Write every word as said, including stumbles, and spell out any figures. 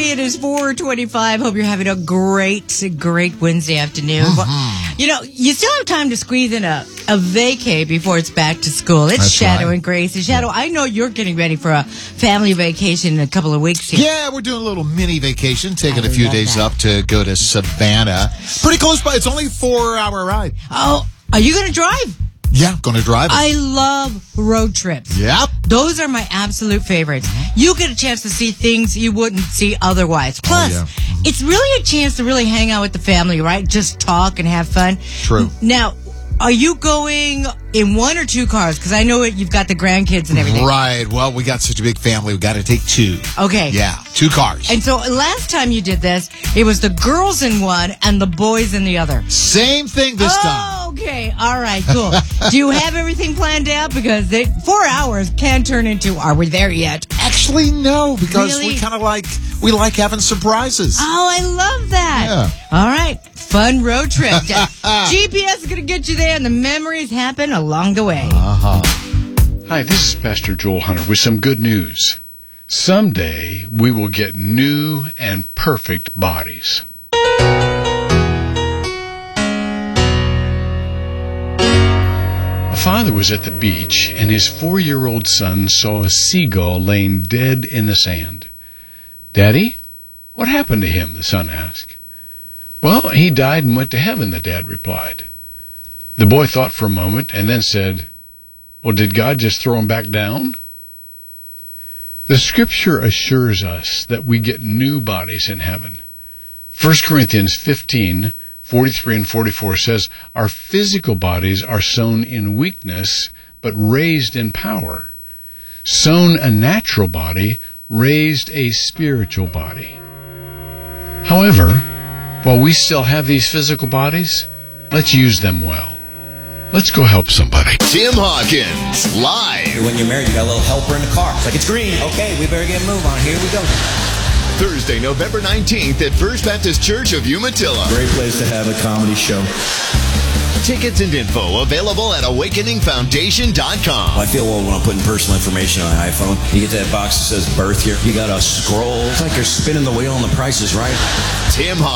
everybody. It is four twenty-five. Hope you're having a great, great Wednesday afternoon. Mm-hmm. You know, you still have time to squeeze in a, a vacay before it's back to school. It's That's Shadow right. and Gracie. Shadow, I know you're getting ready for a family vacation in a couple of weeks here. Yeah, we're doing a little mini vacation, taking I a few love days that. up to go to Savannah. Pretty close by. It's only a four-hour ride. Oh, are you going to drive? Yeah, going to drive it. I love road trips. Yep. Those are my absolute favorites. You get a chance to see things you wouldn't see otherwise. Plus, yeah. it's really a chance to really hang out with the family, right? Just talk and have fun. True. Now, are you going in one or two cars? Because I know it, you've got the grandkids and everything. Right. Well, we got such a big family. We got to take two. Okay. Yeah, two cars. And so last time you did this, it was the girls in one and the boys in the other. Same thing this time. Okay, all right, cool. Do you have everything planned out? Because they, four hours can turn into, are we there yet? Actually, no, because Really? we kind of like, we like having surprises. Oh, I love that. Yeah. All right, fun road trip. G P S is going to get you there, and the memories happen along the way. Uh-huh. Hi, this is Pastor Joel Hunter with some good news. Someday we will get new and perfect bodies. A father was at the beach, and his four-year-old son saw a seagull laying dead in the sand. "Daddy, what happened to him?" the son asked. "Well, he died and went to heaven," the dad replied. The boy thought for a moment and then said, "Well, did God just throw him back down?" The Scripture assures us that we get new bodies in heaven. First Corinthians fifteen, forty-three and forty-four says, "Our physical bodies are sown in weakness, but raised in power. Sown a natural body, raised a spiritual body." However, while we still have these physical bodies, let's use them well. Let's go help somebody. Tim Hawkins, live. When you're married, you got a little helper in the car. It's like, it's green. Okay, we better get a move on. Here we go. Thursday, November nineteenth at First Baptist Church of Umatilla. Great place to have a comedy show. Tickets and info available at awakening foundation dot com. I feel old when I'm putting personal information on an iPhone. You get that box that says birth here. You got to scroll. It's like you're spinning the wheel and the price is right. Tim Hawkins.